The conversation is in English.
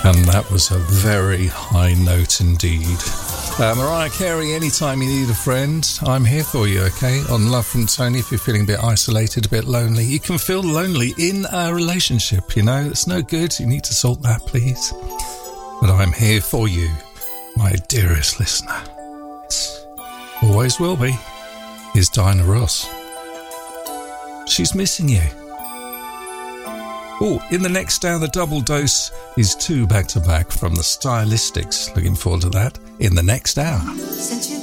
And that was a very high note indeed. Mariah Carey, anytime you need a friend, I'm here for you, okay? On Love from Tony, if you're feeling a bit isolated, a bit lonely. You can feel lonely in a relationship, you know? It's no good. You need to sort that, please. But I'm here for you, my dearest listener. Yes, always will be. Is Diana Ross. She's missing you. Oh, in the next hour, the double dose is 2 back-to-back from the Stylistics. Looking forward to that in the next hour.